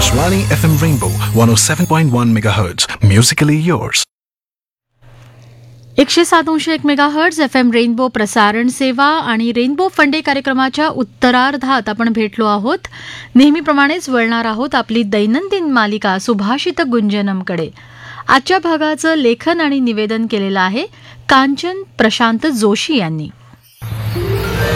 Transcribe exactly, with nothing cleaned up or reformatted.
Akashvani F M Rainbow one oh seven point one megahertz. Musically yours. एकशे सात अंश एक मेगाहर्ट्ज एफ एम रेनबो प्रसारण सेवा आणि रेनबो फंडे कार्यक्रमाच्या उत्तरार्धात आपण भेटलो आहोत. नेहमीप्रमाणेच वळणार आहोत आपली दैनंदिन मालिका सुभाषित गुंजनमकडे. आजच्या भागाचं लेखन आणि निवेदन केलेलं आहे कांचन प्रशांत जोशी यांनी.